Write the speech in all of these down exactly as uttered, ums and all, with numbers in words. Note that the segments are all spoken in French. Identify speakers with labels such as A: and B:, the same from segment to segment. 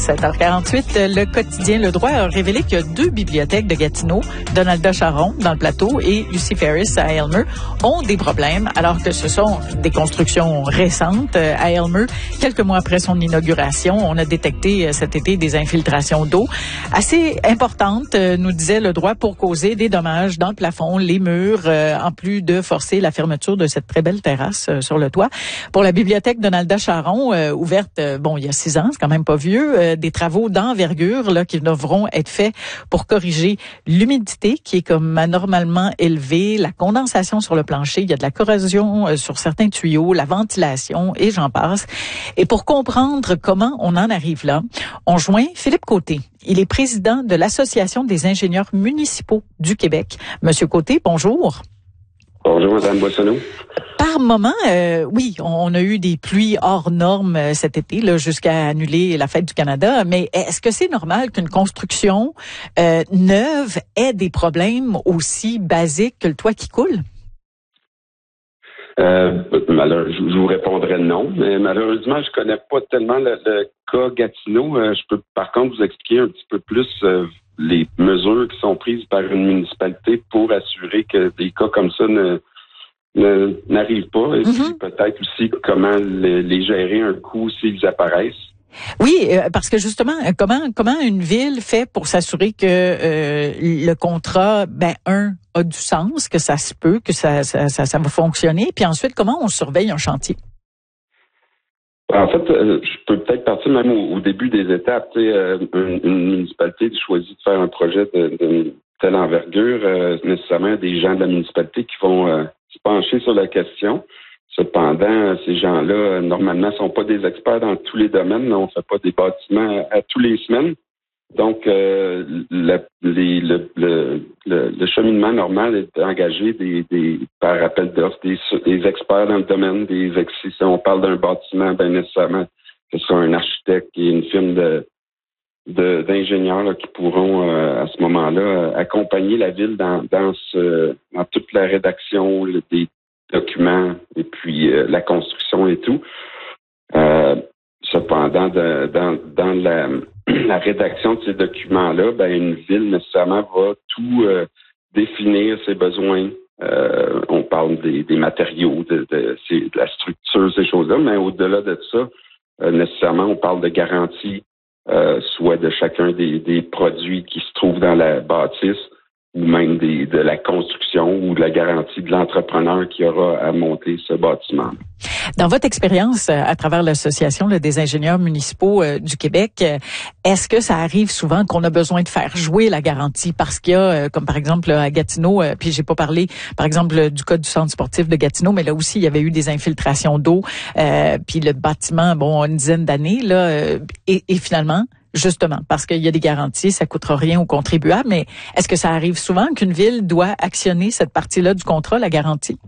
A: sept heures quarante-huit, le quotidien Le Droit a révélé qu'il y a deux bibliothèques de Gatineau, Donalda Charon dans le Plateau et Lucy Ferris à Aylmer, ont des problèmes alors que ce sont des constructions récentes. À Aylmer, quelques mois après son inauguration, on a détecté cet été des infiltrations d'eau assez importantes, nous disait Le Droit, pour causer des dommages dans le plafond, les murs, euh, en plus de forcer la fermeture de cette très belle terrasse euh, sur le toit. Pour la bibliothèque Donalda Charon, euh, ouverte, euh, bon, il y a six ans, c'est quand même pas vieux, euh, des travaux d'envergure là qui devront être faits pour corriger l'humidité qui est comme anormalement élevée, la condensation sur le plancher, il y a de la corrosion euh, sur certains tuyaux, la ventilation et j'en passe. Et pour comprendre comment on en arrive là, on joint Philippe Côté. Il est président de l'Association des ingénieurs municipaux du Québec. Monsieur Côté, bonjour.
B: Bonjour, Mme Boissonneau.
A: Par moment, euh, oui, on a eu des pluies hors normes euh, cet été, là, jusqu'à annuler la fête du Canada. Mais est-ce que c'est normal qu'une construction euh, neuve ait des problèmes aussi basiques que le toit qui coule?
B: Euh, malheure, je vous répondrai non, mais malheureusement, je connais pas tellement le, le cas Gatineau. Euh, je peux par contre vous expliquer un petit peu plus euh, les mesures qui sont prises par une municipalité pour assurer que des cas comme ça ne, ne n'arrivent pas et mm-hmm. puis peut-être aussi comment les, les gérer un coup s'ils apparaissent.
A: Oui, parce que justement, comment comment une ville fait pour s'assurer que euh, le contrat, ben un, a du sens, que ça se peut, que ça ça, ça, ça va fonctionner, puis ensuite, comment on surveille un chantier?
B: En fait, euh, je peux peut-être partir même au, au début des étapes. Tu sais, euh, une, une municipalité choisit de faire un projet de, de telle envergure, euh, nécessairement des gens de la municipalité qui vont euh, se pencher sur la question. Cependant, ces gens-là, normalement, sont pas des experts dans tous les domaines. On fait pas des bâtiments à, à tous les semaines. Donc, euh, le, les, le, le, le, le cheminement normal est d'engager des, des, par appel d'offres, des, des experts dans le domaine, des si on parle d'un bâtiment, bien nécessairement, que ce soit un architecte et une firme de, de d'ingénieurs là, qui pourront, euh, à ce moment-là, accompagner la ville dans, dans, ce, dans toute la rédaction des documents et puis euh, la construction et tout. Euh, cependant, de, dans, dans la, la rédaction de ces documents-là, ben une ville nécessairement va tout euh, définir ses besoins. Euh, on parle des, des matériaux, de, de, de la structure, ces choses-là, mais au-delà de ça, euh, nécessairement, on parle de garantie, euh, soit de chacun des, des produits qui se trouvent dans la bâtisse, ou même des, de la construction ou de la garantie de l'entrepreneur qui aura à monter ce bâtiment.
A: Dans votre expérience à travers l'Association là, des ingénieurs municipaux euh, du Québec, est-ce que ça arrive souvent qu'on a besoin de faire jouer la garantie parce qu'il y a, euh, comme par exemple à Gatineau, euh, puis j'ai pas parlé par exemple du cas du centre sportif de Gatineau, mais là aussi il y avait eu des infiltrations d'eau, euh, puis le bâtiment, bon, une dizaine d'années là, euh, et, et finalement. Justement, parce qu'il y a des garanties, ça coûtera rien aux contribuables, mais est-ce que ça arrive souvent qu'une ville doit actionner cette partie-là du contrat, la garantie?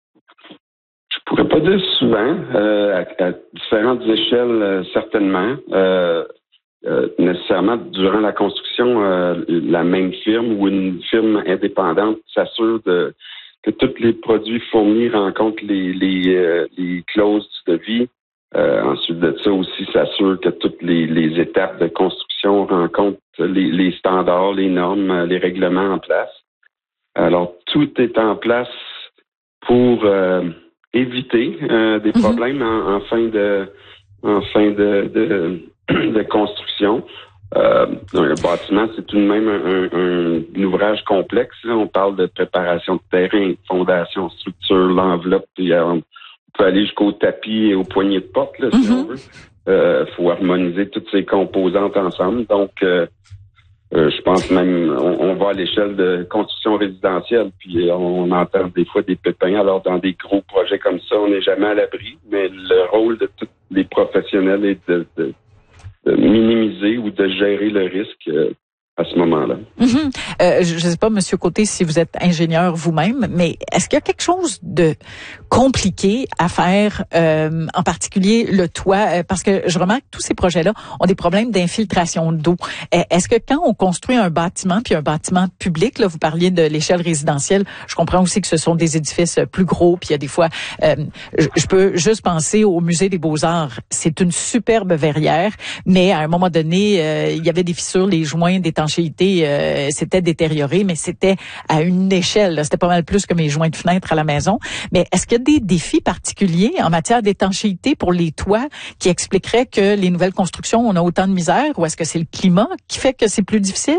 B: Je pourrais pas dire souvent, euh, à, à différentes échelles, euh, certainement. Euh, euh, nécessairement, durant la construction, euh, la même firme ou une firme indépendante s'assure de que tous les produits fournis rencontrent les, les, euh, les clauses de vie. Euh, ensuite de ça aussi, s'assure que toutes les, les étapes de construction rencontrent les, les standards, les normes, les règlements en place. Alors, tout est en place pour euh, éviter euh, des problèmes en, en fin de en fin de, de, de construction. Euh, un bâtiment, c'est tout de même un, un, un ouvrage complexe. Là. On parle de préparation de terrain, fondation, structure, l'enveloppe, puis on peut aller jusqu'au tapis et aux poignées de porte, là, si mm-hmm. on veut. Il euh, faut harmoniser toutes ces composantes ensemble. Donc, euh, euh, je pense même, on, on va à l'échelle de construction résidentielle, puis on entend des fois des pépins. Alors, dans des gros projets comme ça, on n'est jamais à l'abri, mais le rôle de tous les professionnels est de, de, de minimiser ou de gérer le risque. à ce moment-là.
A: Mm-hmm. Euh, je ne sais pas, Monsieur Côté, si vous êtes ingénieur vous-même, mais est-ce qu'il y a quelque chose de compliqué à faire, euh, en particulier le toit? Euh, parce que je remarque que tous ces projets-là ont des problèmes d'infiltration d'eau. Est-ce que quand on construit un bâtiment, puis un bâtiment public, là, vous parliez de l'échelle résidentielle, je comprends aussi que ce sont des édifices plus gros, puis il y a des fois, euh, je, je peux juste penser au Musée des Beaux-Arts. C'est une superbe verrière, mais à un moment donné, euh, il y avait des fissures, les joints d'étanchéité euh, s'étaient détériorés, mais c'était à une échelle. Là. C'était pas mal plus que mes joints de fenêtre à la maison. Mais est-ce qu'il y a des défis particuliers en matière d'étanchéité pour les toits qui expliqueraient que les nouvelles constructions, on a autant de misère, ou est-ce que c'est le climat qui fait que c'est plus difficile?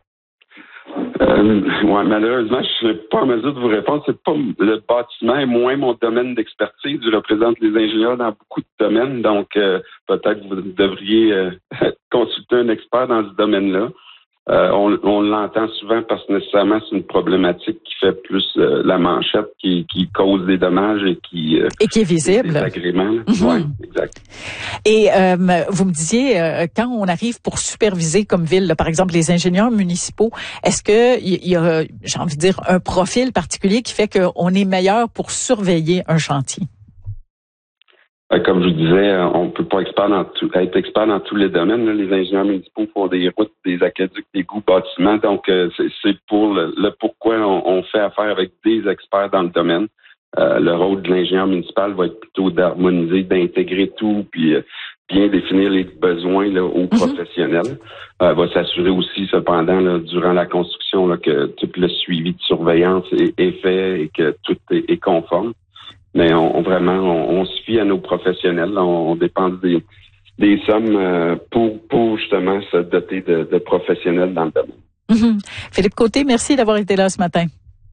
B: Euh, ouais, malheureusement, je ne suis pas en mesure de vous répondre. C'est pas le bâtiment est moins mon domaine d'expertise. Je représente les ingénieurs dans beaucoup de domaines, donc euh, peut-être que vous devriez euh, consulter un expert dans ce domaine-là. Euh, on, on l'entend souvent parce que nécessairement c'est une problématique qui fait plus euh, la manchette, qui, qui cause des dommages et qui euh,
A: et qui est visible.
B: Des désagréments.
A: Mm-hmm.
B: Oui, exact.
A: Et euh, vous me disiez euh, quand on arrive pour superviser comme ville, là, par exemple les ingénieurs municipaux, est-ce que il y a, j'ai envie de dire, un profil particulier qui fait qu'on est meilleur pour surveiller un chantier?
B: Comme je vous disais, on ne peut pas expert dans tout, être expert dans tous les domaines. Là. Les ingénieurs municipaux font des routes, des aqueducs, des égouts, bâtiments. Donc, euh, c'est, c'est pour le, le pourquoi on, on fait affaire avec des experts dans le domaine. Euh, le rôle de l'ingénieur municipal va être plutôt d'harmoniser, d'intégrer tout, puis euh, bien définir les besoins là, aux mm-hmm. professionnels. Euh, va s'assurer aussi, cependant, là, durant la construction, là, que tout le suivi de surveillance est, est fait et que tout est, est conforme. Mais on, on vraiment, on, on se fie à nos professionnels. On, on dépense des, des sommes euh, pour, pour justement se doter de, de professionnels dans le domaine.
A: Mm-hmm. Philippe Côté, merci d'avoir été là ce matin.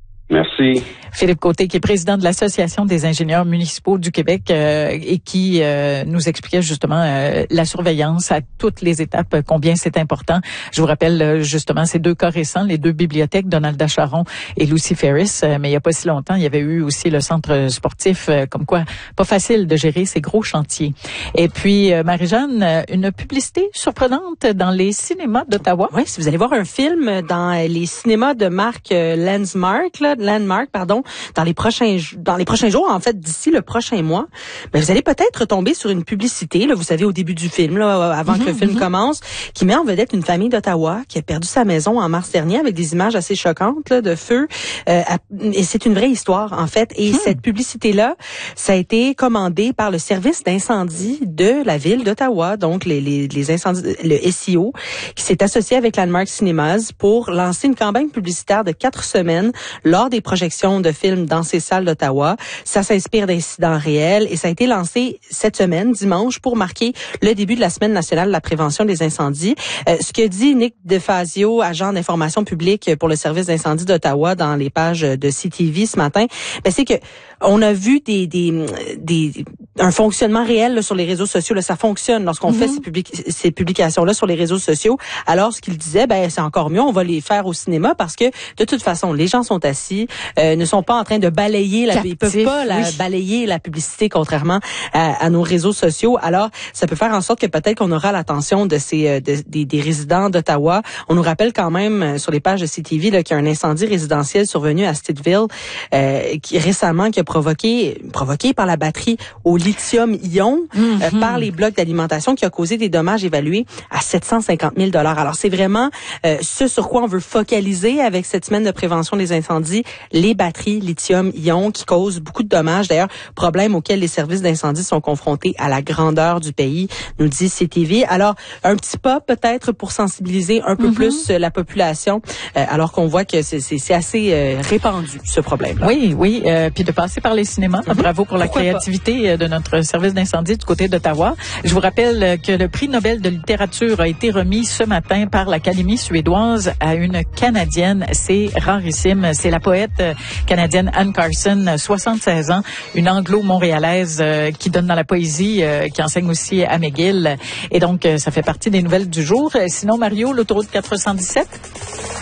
B: Merci.
A: Philippe Côté, qui est président de l'Association des ingénieurs municipaux du Québec euh, et qui euh, nous expliquait justement euh, la surveillance à toutes les étapes, euh, combien c'est important. Je vous rappelle euh, justement ces deux cas récents, les deux bibliothèques, Donald Charon et Lucy Ferris. Euh, mais il n'y a pas si longtemps, il y avait eu aussi le centre sportif, euh, comme quoi pas facile de gérer ces gros chantiers. Et puis, euh, Marie-Jeanne, une publicité surprenante dans les cinémas d'Ottawa.
C: Oui, si vous allez voir un film dans les cinémas de marque euh, Landmark, là, Landmark, pardon, dans les prochains dans les prochains jours, en fait, d'ici le prochain mois, ben vous allez peut-être tomber sur une publicité, là, vous savez, au début du film, là, avant mm-hmm, que le film mm-hmm. commence, qui met en vedette une famille d'Ottawa qui a perdu sa maison en mars dernier avec des images assez choquantes là, de feu. Euh, et c'est une vraie histoire, en fait. Et mm. cette publicité-là, ça a été commandé par le service d'incendie de la ville d'Ottawa, donc les, les, les incendies, le S I O, qui s'est associé avec Landmark Cinemas pour lancer une campagne publicitaire de quatre semaines lors des projections de films dans ces salles d'Ottawa. Ça s'inspire d'incidents réels et ça a été lancé cette semaine, dimanche, pour marquer le début de la Semaine nationale de la prévention des incendies. Euh, ce que dit Nick DeFazio, agent d'information publique pour le service d'incendie d'Ottawa dans les pages de C T V ce matin, ben, c'est que on a vu des, des, des, un fonctionnement réel là, sur les réseaux sociaux. Là, ça fonctionne lorsqu'on mm-hmm. fait ces, public- ces publications-là sur les réseaux sociaux. Alors, ce qu'il disait, ben c'est encore mieux, on va les faire au cinéma parce que de toute façon, les gens sont assis, euh, ne sont pas en train de balayer la,
A: Captif,
C: ils peuvent pas la,
A: oui.
C: balayer la publicité contrairement à, à nos réseaux sociaux. Alors, ça peut faire en sorte que peut-être qu'on aura l'attention de ces de, des, des résidents d'Ottawa. On nous rappelle quand même sur les pages de C T V là, qu'il y a un incendie résidentiel survenu à Stittsville euh, qui récemment qui a provoqué provoqué par la batterie au lithium-ion mm-hmm. euh, par les blocs d'alimentation qui a causé des dommages évalués à sept cent cinquante mille dollars. Alors, c'est vraiment euh, ce sur quoi on veut focaliser avec cette semaine de prévention des incendies, les batteries lithium-ion qui causent beaucoup de dommages. D'ailleurs, problème auquel les services d'incendie sont confrontés à la grandeur du pays, nous dit C T V. Alors, un petit pas peut-être pour sensibiliser un peu mm-hmm. plus la population, euh, alors qu'on voit que c'est, c'est, c'est assez euh, répandu, ce problème-là.
A: Oui, oui, euh, puis de passer par les cinémas. Mm-hmm. Bravo pour la Pourquoi créativité pas? De notre service d'incendie du côté d'Ottawa. Je vous rappelle que le prix Nobel de littérature a été remis ce matin par l'Académie suédoise à une Canadienne. C'est rarissime. C'est la poète canadienne Anne Carson, soixante-seize ans, une anglo-montréalaise euh, qui donne dans la poésie, euh, qui enseigne aussi à McGill. Et donc, euh, ça fait partie des nouvelles du jour. Sinon, Mario, l'autoroute quatre cent dix-sept?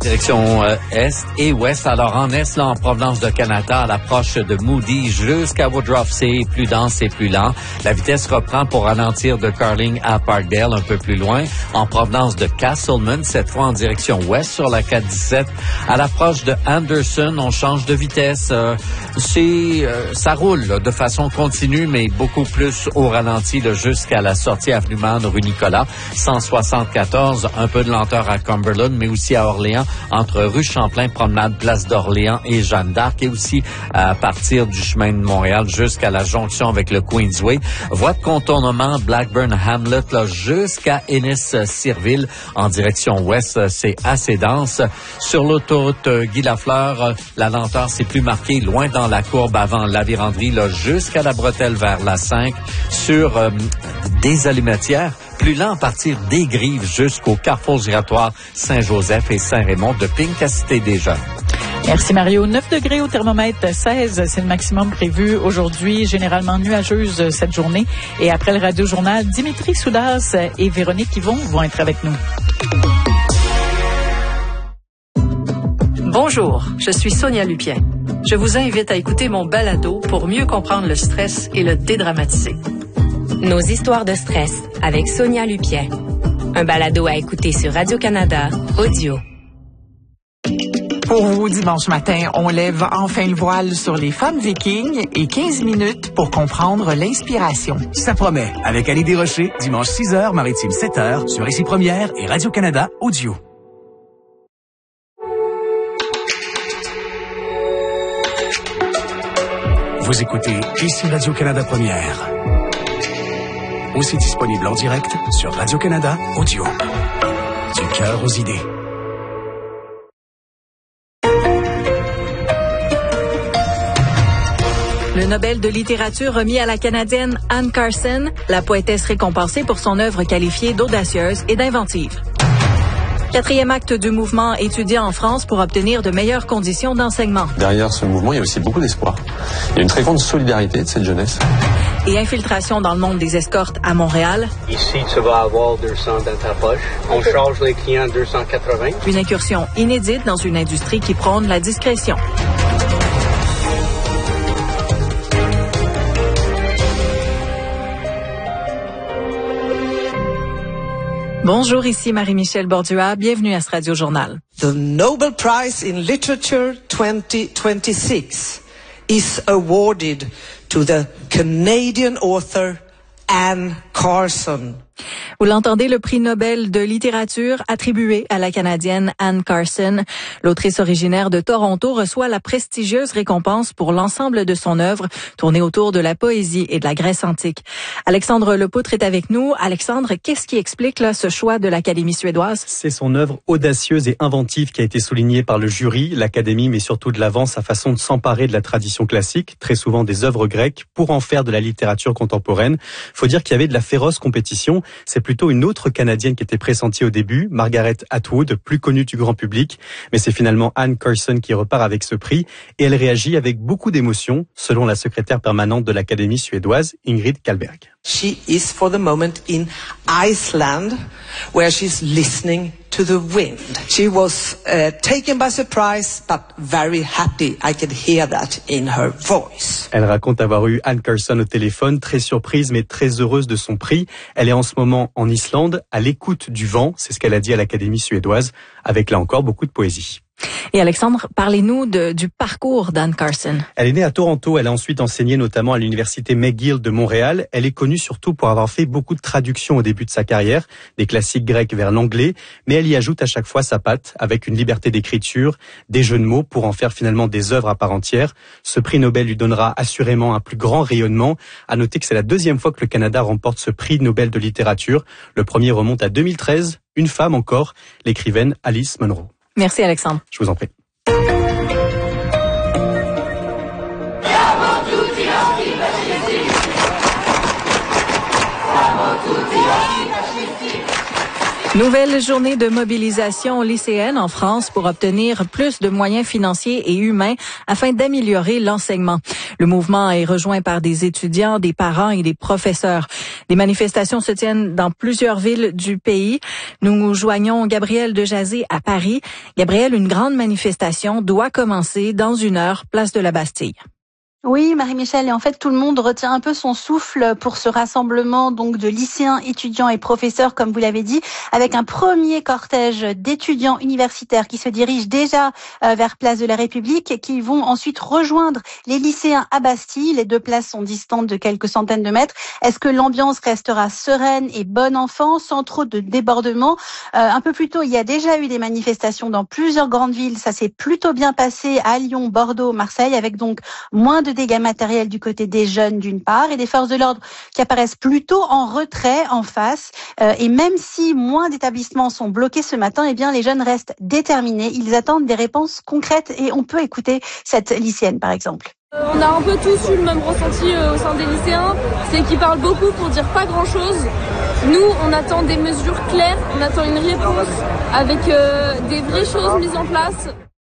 D: Direction euh, est et ouest. Alors en est, là, en provenance de Canada, à l'approche de Moody jusqu'à Woodruff, c'est plus dense et plus lent. La vitesse reprend pour ralentir de Carling à Parkdale, un peu plus loin. En provenance de Castleman, cette fois en direction ouest sur la quatre dix-sept. À l'approche de Anderson, on change de vitesse. Euh, c'est euh, ça roule là, de façon continue, mais beaucoup plus au ralenti là, jusqu'à la sortie avenue Man, rue Nicolas. cent soixante-quatorze, un peu de lenteur à Cumberland, mais aussi à Orléans, entre rue Champlain, promenade Place d'Orléans et Jeanne d'Arc, et aussi à partir du chemin de Montréal jusqu'à la jonction avec le Queensway. Voie de contournement Blackburn-Hamlet là, jusqu'à Ennis-Cirville en direction ouest, c'est assez dense. Sur l'autoroute Guy Lafleur, la lenteur c'est plus marqué loin dans la courbe avant la Vérandrie là, jusqu'à la bretelle vers la cinq. Sur euh, des allumetières, plus lent à partir des Grives jusqu'au carrefour giratoire Saint-Joseph et Saint-Raymond de Pink à Cité-des-Jeunes.
A: Merci Mario. neuf degrés au thermomètre, seize, c'est le maximum prévu aujourd'hui. Généralement nuageuse cette journée. Et après le radio-journal, Dimitri Soudas et Véronique Yvon vont être avec nous.
E: Bonjour, je suis Sonia Lupien. Je vous invite à écouter mon balado pour mieux comprendre le stress et le dédramatiser.
F: Nos histoires de stress avec Sonia Lupien. Un balado à écouter sur Radio-Canada Audio.
G: Pour vous, dimanche matin, on lève enfin le voile sur les femmes vikings et quinze minutes pour comprendre l'inspiration.
H: Ça promet. Avec Annie Desrochers, dimanche six heures, maritime sept heures, sur Ici Première et Radio-Canada Audio. Vous écoutez Ici Radio-Canada Première. Aussi disponible en direct sur Radio-Canada Audio. Du cœur aux idées.
E: Le Nobel de littérature remis à la Canadienne Anne Carson, la poétesse récompensée pour son œuvre qualifiée d'audacieuse et d'inventive. Quatrième acte du mouvement étudié en France pour obtenir de meilleures conditions d'enseignement.
I: Derrière ce mouvement, il y a aussi beaucoup d'espoir. Il y a une très grande solidarité de cette jeunesse.
E: Et infiltration dans le monde des escortes à Montréal.
J: Ici, tu vas avoir deux cents dans ta poche. On charge les clients deux cent quatre-vingts.
E: Une incursion inédite dans une industrie qui prône la discrétion. Bonjour, ici Marie-Michel Bordua. Bienvenue à ce Radio-Journal.
K: The Nobel Prize in Literature twenty twenty-six is awarded to the Canadian author Anne Carson.
E: Vous l'entendez, le prix Nobel de littérature attribué à la Canadienne Anne Carson. L'autrice originaire de Toronto reçoit la prestigieuse récompense pour l'ensemble de son œuvre, tournée autour de la poésie et de la Grèce antique. Alexandre Lepoutre est avec nous. Alexandre, qu'est-ce qui explique là, ce choix de l'Académie suédoise?
L: C'est son œuvre audacieuse et inventive qui a été soulignée par le jury. L'Académie met surtout de l'avant sa façon de s'emparer de la tradition classique, très souvent des œuvres grecques, pour en faire de la littérature contemporaine. Faut dire qu'il y avait de la féroce compétition. C'est plutôt une autre Canadienne qui était pressentie au début, Margaret Atwood, plus connue du grand public. Mais c'est finalement Anne Carson qui repart avec ce prix et elle réagit avec beaucoup d'émotion, selon la secrétaire permanente de l'Académie suédoise, Ingrid Kallberg.
K: She is for the moment in Iceland, where she's listening to the wind. She was uh, taken by surprise, but very happy. I could hear that in her voice.
L: Elle raconte avoir eu Anne Carson au téléphone, très surprise mais très heureuse de son prix. Elle est en ce moment en Islande, à l'écoute du vent, c'est ce qu'elle a dit à l'Académie suédoise, avec là encore beaucoup de poésie.
E: Et Alexandre, parlez-nous de, du parcours d'Anne Carson.
L: Elle est née à Toronto, elle a ensuite enseigné notamment à l'université McGill de Montréal. Elle est connue surtout pour avoir fait beaucoup de traductions au début de sa carrière, des classiques grecs vers l'anglais, mais elle y ajoute à chaque fois sa patte, avec une liberté d'écriture, des jeux de mots pour en faire finalement des œuvres à part entière. Ce prix Nobel lui donnera assurément un plus grand rayonnement. À noter que c'est la deuxième fois que le Canada remporte ce prix Nobel de littérature. Le premier remonte à deux mille treize, une femme encore, l'écrivaine Alice Munro.
E: Merci Alexandre.
L: Je vous en prie.
E: Nouvelle journée de mobilisation lycéenne en France pour obtenir plus de moyens financiers et humains afin d'améliorer l'enseignement. Le mouvement est rejoint par des étudiants, des parents et des professeurs. Des manifestations se tiennent dans plusieurs villes du pays. Nous nous joignons Gabrielle Dejazet à Paris. Gabrielle, une grande manifestation doit commencer dans une heure, place de la Bastille.
M: Oui, Marie-Michel, et en fait tout le monde retient un peu son souffle pour ce rassemblement donc de lycéens, étudiants et professeurs, comme vous l'avez dit, avec un premier cortège d'étudiants universitaires qui se dirigent déjà euh, vers Place de la République et qui vont ensuite rejoindre les lycéens à Bastille. Les deux places sont distantes de quelques centaines de mètres. Est-ce que l'ambiance restera sereine et bon enfant, sans trop de débordements? euh, Un peu plus tôt, il y a déjà eu des manifestations dans plusieurs grandes villes. Ça s'est plutôt bien passé à Lyon, Bordeaux, Marseille, avec donc moins de dégâts matériels du côté des jeunes d'une part et des forces de l'ordre qui apparaissent plutôt en retrait en face. Euh, et même si moins d'établissements sont bloqués ce matin, eh bien les jeunes restent déterminés. Ils attendent des réponses concrètes et on peut écouter cette lycéenne par exemple.
N: Euh, on a un peu tous eu le même ressenti euh, au sein des lycéens, c'est qu'ils parlent beaucoup pour dire pas grand-chose. Nous, on attend des mesures claires, on attend une réponse avec euh, des vraies choses mises en place.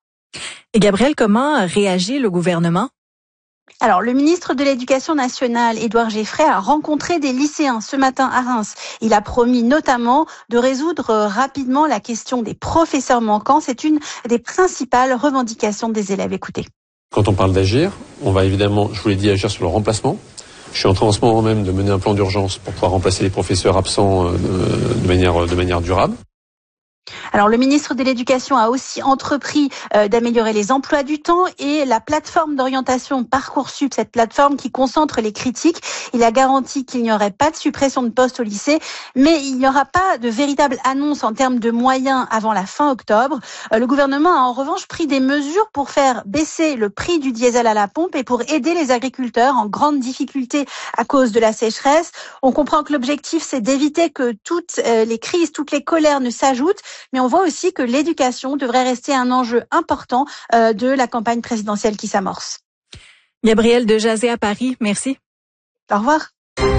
E: Et Gabrielle, comment réagit le gouvernement?
M: Alors, le ministre de l'Éducation nationale, Édouard Geffray, a rencontré des lycéens ce matin à Reims. Il a promis notamment de résoudre rapidement la question des professeurs manquants. C'est une des principales revendications des élèves. Écoutez.
I: Quand on parle d'agir, on va évidemment, je vous l'ai dit, agir sur le remplacement. Je suis en train en ce moment même de mener un plan d'urgence pour pouvoir remplacer les professeurs absents de manière, de manière durable.
M: Alors le ministre de l'Éducation a aussi entrepris euh, d'améliorer les emplois du temps et la plateforme d'orientation Parcoursup, cette plateforme qui concentre les critiques. Il a garanti qu'il n'y aurait pas de suppression de postes au lycée, mais il n'y aura pas de véritable annonce en termes de moyens avant la fin octobre. Euh, le gouvernement a en revanche pris des mesures pour faire baisser le prix du diesel à la pompe et pour aider les agriculteurs en grande difficulté à cause de la sécheresse. On comprend que l'objectif c'est d'éviter que toutes euh, les crises, toutes les colères ne s'ajoutent. Mais on voit aussi que l'éducation devrait rester un enjeu important euh, de la campagne présidentielle qui s'amorce.
E: Gabrielle Dejazet à Paris, merci.
M: Au revoir.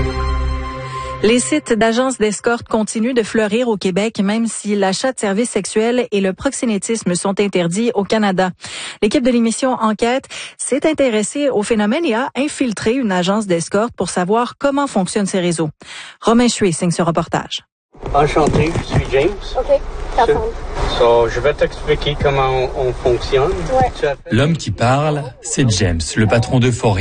E: Les sites d'agences d'escorte continuent de fleurir au Québec, même si l'achat de services sexuels et le proxénétisme sont interdits au Canada. L'équipe de l'émission Enquête s'est intéressée au phénomène et a infiltré une agence d'escorte pour savoir comment fonctionnent ces réseaux. Romain Chué signe ce reportage.
J: Enchanté, je suis James.
N: OK, t'apprends.
J: So, je vais t'expliquer comment on, on fonctionne.
N: Ouais.
O: L'homme qui parle, c'est James, le patron d'Euphorie.